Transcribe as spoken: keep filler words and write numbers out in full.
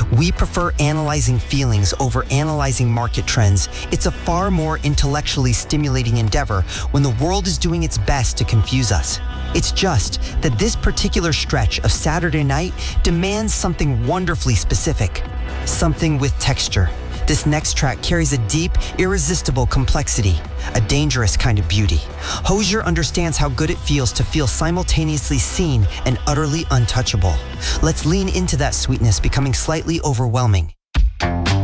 We prefer analyzing feelings over analyzing market trends. It's a far more intellectually stimulating endeavor when the world is doing its best to confuse us. It's just that this particular stretch of Saturday night demands something wonderfully specific, something with texture. This next track carries a deep, irresistible complexity, a dangerous kind of beauty. Hozier understands how good it feels to feel simultaneously seen and utterly untouchable. Let's lean into that sweetness, becoming slightly overwhelming.